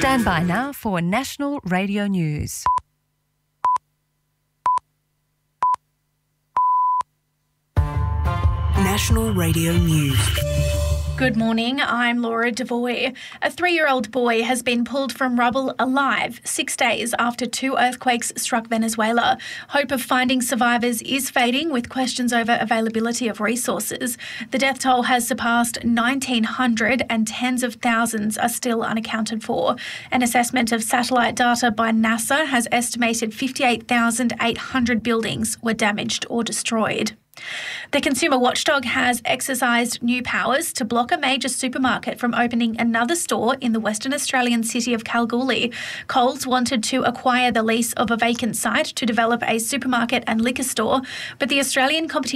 Stand by now for National Radio News. National Radio News. Good morning, I'm Laura Devoy. A 3-year-old boy has been pulled from rubble alive 6 days after 2 earthquakes struck Venezuela. Hope of finding survivors is fading with questions over availability of resources. The death toll has surpassed 1,900 and tens of thousands are still unaccounted for. An assessment of satellite data by NASA has estimated 58,800 buildings were damaged or destroyed. The consumer watchdog has exercised new powers to block a major supermarket from opening another store in the Western Australian city of Kalgoorlie. Coles wanted to acquire the lease of a vacant site to develop a supermarket and liquor store, but the Australian Competition